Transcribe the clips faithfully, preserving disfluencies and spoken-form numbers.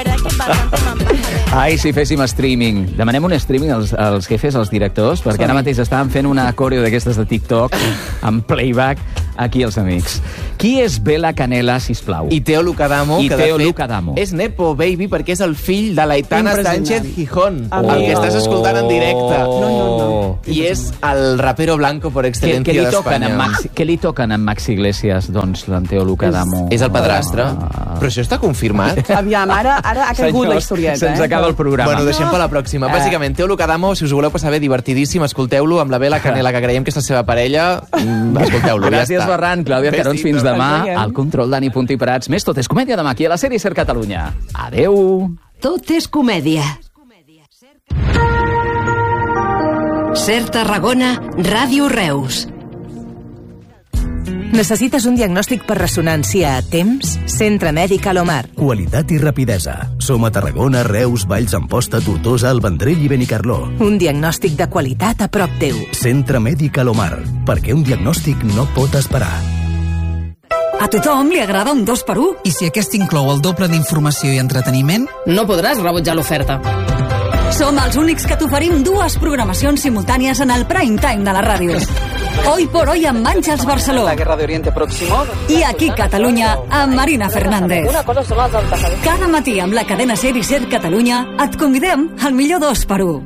verdad que bastante mampaja. Ai, si féssim streaming. Demanem un streaming als, als jefes, als directors, perquè ara mateix estàvem fent una coreo d'aquestes de TikTok amb playback aquí els amics. Qui és Bela Canela, sisplau? I Teo Lucadamo, I que Teo de fet Lucadamo. és Nepo Baby perquè és el fill de l'Aitana Sánchez Gijón, Oh. el que estàs escoltant en directe. No, no, no. I és el rapero blanco por Què, excelencia què, li toquen d'Espanya. en Maxi, què li toquen en Maxi Iglesias, doncs, l'en Teo Lucadamo? És el padrastre. Ah. Però això està confirmat? Aviam, ara, ara ha caigut la historieta, Se'ns eh? acaba el programa. Bueno, deixem per la pròxima. Eh. Bàsicament, Teo Lucadamo, si us ho voleu passar bé, divertidíssim, escolteu-lo amb la Bela Canela, que creiem que és la seva parella. Mm, Escolteu-lo, ja Gràcies, està. Ferran. Clàudia Carons, Besito. fins demà. Ens veiem. Al control, Dani Puntí Prats. Més Tot és comèdia demà aquí a la sèrie Ser Catalunya. Adeu. Tot és comèdia. Ser Tarragona, Ràdio Reus. Necessites un diagnòstic per ressonància a temps? Centre Mèdic Alomar. Qualitat i rapidesa. Som a Tarragona, Reus, Valls, Amposta, Tortosa, El Vendrell i Benicarló. Un diagnòstic de qualitat a prop teu. Centre Mèdic Alomar. Perquè un diagnòstic no pot esperar. A tothom li agrada un dos per un. I si aquest inclou el doble d'informació i entreteniment? No podràs rebutjar l'oferta. Som els únics que t'oferim dues programacions simultànies en el prime time de la ràdio. Hoy por hoy amb Àngels Barceló. La guerra de Oriente Próximo. I aquí Catalunya amb Marina Fernández. Una cosa són els antecedents. Cada matí amb la cadena Ser i Ser Catalunya et convidem al millor dos per un.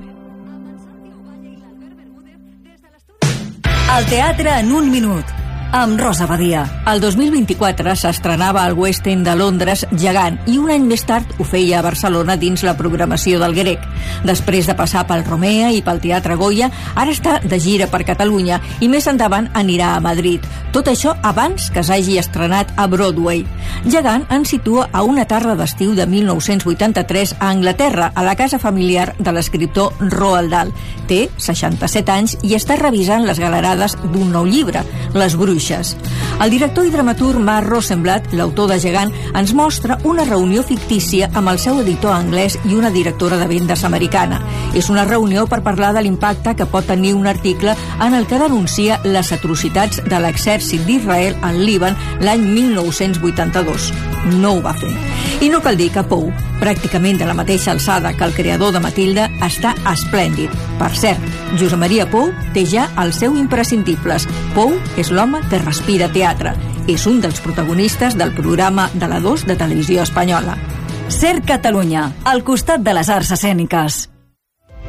El teatre en un minut. Amb Rosa Badia. El dos mil vint-i-quatre s'estrenava al West End de Londres Gegant i un any més tard ho feia a Barcelona dins la programació del Grec. Després de passar pel Romea i pel Teatre Goya, ara està de gira per Catalunya i més endavant anirà a Madrid. Tot això abans que s'hagi estrenat a Broadway. Gegant ens situa a una tarda d'estiu de mil nou-cents vuitanta-tres a Anglaterra, a la casa familiar de l'escriptor Roald Dahl. Té seixanta-set anys i està revisant les galerades d'un nou llibre, Les Bruixes. El director i dramaturg Mark Rosenblatt, l'autor de Gegant, ens mostra una reunió fictícia amb el seu editor anglès i una directora de vendes americana. És una reunió per parlar de l'impacte que pot tenir un article en el que denuncia les atrocitats de l'exèrcit d'Israel al Líban l'any mil nou-cents vuitanta-dos. No ho va fer. I no cal dir que Pou, pràcticament de la mateixa alçada que el creador de Matilda, està esplèndid. Per cert, Josep Maria Pou té ja el seu imprescindibles. Pou és l'home que respira teatre. És un dels protagonistes del programa de la dos de Televisió Espanyola. Ser Catalunya, al costat de les arts escèniques.